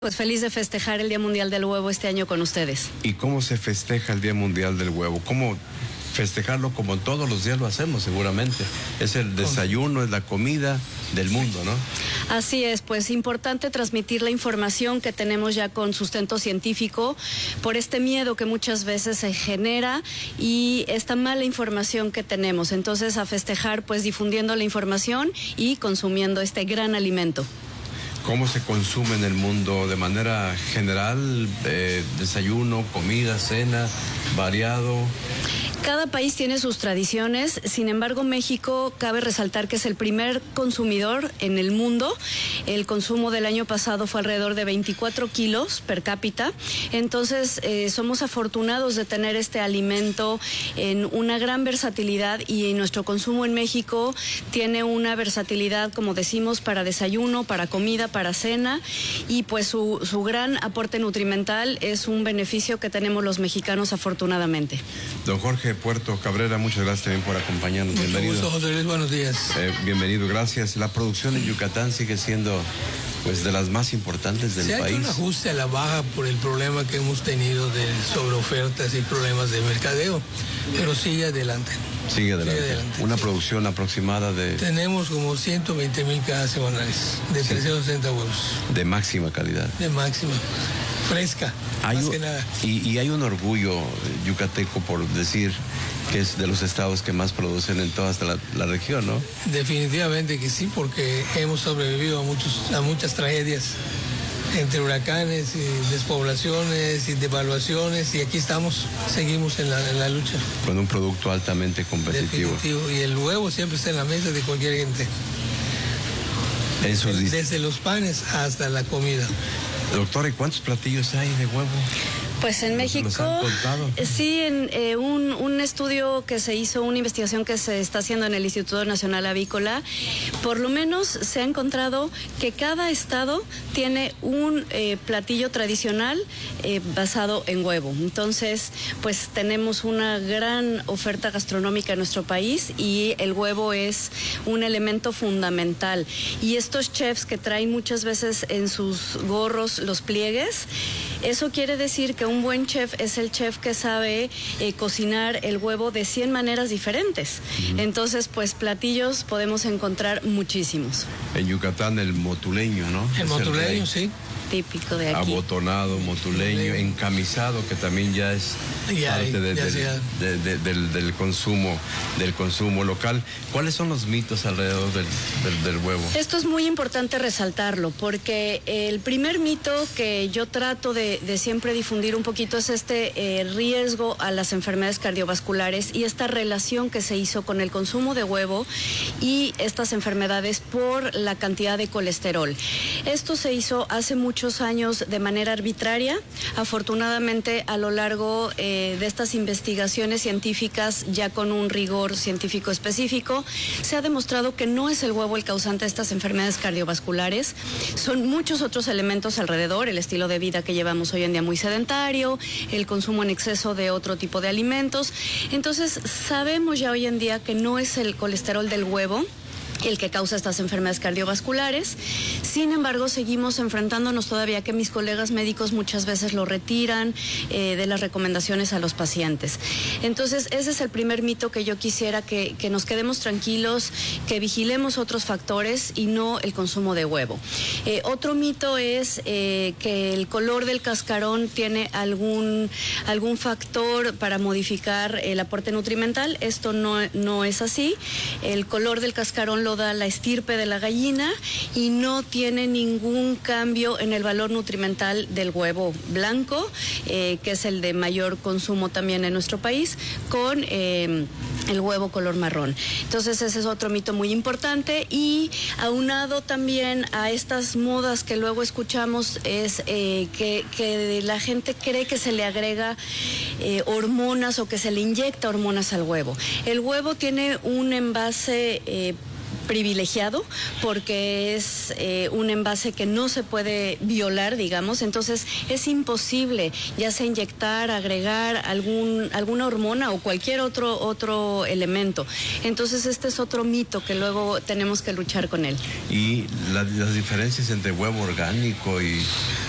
Pues feliz de festejar el Día Mundial del Huevo este año con ustedes. ¿Y cómo se festeja el Día Mundial del Huevo? ¿Cómo festejarlo? Como todos los días lo hacemos seguramente. Es el desayuno, es la comida del mundo, ¿no? Así es, pues importante transmitir la información que tenemos ya con sustento científico por este miedo que muchas veces se genera y esta mala información que tenemos. Entonces a festejar pues difundiendo la información y consumiendo este gran alimento. ¿Cómo se consume en el mundo de manera general? Desayuno, comida, cena, variado. Cada país tiene sus tradiciones, sin embargo México cabe resaltar que es el primer consumidor en el mundo. El consumo del año pasado fue alrededor de 24 kilos per cápita, entonces somos afortunados de tener este alimento en una gran versatilidad y nuestro consumo en México tiene una versatilidad, como decimos, para desayuno, para comida, para cena y pues su gran aporte nutrimental es un beneficio que tenemos los mexicanos afortunadamente. Don Jorge Puerto Cabrera, muchas gracias también por acompañarnos. Bienvenido. Mucho gusto, José Luis, buenos días. Bienvenido, gracias. La producción en Yucatán sigue siendo pues de las más importantes del país. Se ha hecho un ajuste a la baja por el problema que hemos tenido de sobreofertas y problemas de mercadeo, pero sigue adelante. Sigue adelante. Una producción aproximada de... Tenemos como 120,000 cajas semanales, de 360 huevos. De máxima calidad. De máxima. Fresca, más que nada. Y hay un orgullo yucateco por decir que es de los estados que más producen en toda la región, ¿no? Definitivamente que sí, porque hemos sobrevivido a muchas tragedias, entre huracanes y despoblaciones y devaluaciones, y aquí estamos, seguimos en la lucha. Con un producto altamente competitivo. Definitivo, y el huevo siempre está en la mesa de cualquier gente. Desde los panes hasta la comida. Doctora, ¿y cuántos platillos hay de huevo? Pues en México, sí, en un estudio que se hizo, una investigación que se está haciendo en el Instituto Nacional Avícola, por lo menos se ha encontrado que cada estado tiene un platillo tradicional basado en huevo. Entonces, pues tenemos una gran oferta gastronómica en nuestro país y el huevo es un elemento fundamental. Y estos chefs que traen muchas veces en sus gorros los pliegues, eso quiere decir que un buen chef es el chef que sabe cocinar el huevo de 100 maneras diferentes. Entonces, pues platillos podemos encontrar muchísimos. En Yucatán el motuleño, ¿no? El motuleño, sí. Típico de aquí. Abotonado, motuleño, encamisado, que también ya es parte del consumo local. ¿Cuáles son los mitos alrededor del huevo? Esto es muy importante resaltarlo, porque el primer mito que yo trato de siempre difundir un poquito es este riesgo a las enfermedades cardiovasculares y esta relación que se hizo con el consumo de huevo y estas enfermedades por la cantidad de colesterol. Esto se hizo hace muchos años de manera arbitraria. Afortunadamente, a lo largo de estas investigaciones científicas, ya con un rigor científico específico, se ha demostrado que no es el huevo el causante de estas enfermedades cardiovasculares. Son muchos otros elementos alrededor, el estilo de vida que llevamos hoy en día muy sedentario, el consumo en exceso de otro tipo de alimentos. Entonces, sabemos ya hoy en día que no es el colesterol del huevo el que causa estas enfermedades cardiovasculares. Sin embargo, seguimos enfrentándonos todavía que mis colegas médicos muchas veces lo retiran de las recomendaciones a los pacientes. Entonces, ese es el primer mito que yo quisiera que nos quedemos tranquilos, que vigilemos otros factores y no el consumo de huevo. Otro mito es que el color del cascarón tiene algún factor para modificar el aporte nutrimental. Esto no es así. El color del cascarón lo da la estirpe de la gallina y no tiene ningún cambio en el valor nutrimental del huevo blanco, que es el de mayor consumo también en nuestro país, con el huevo color marrón. Entonces ese es otro mito muy importante y aunado también a estas modas que luego escuchamos es que la gente cree que se le agrega hormonas o que se le inyecta hormonas al huevo. El huevo tiene un envase privilegiado porque es un envase que no se puede violar, digamos, entonces es imposible ya sea inyectar, agregar alguna hormona o cualquier otro elemento. Entonces este es otro mito que luego tenemos que luchar con él. Y las diferencias entre huevo orgánico y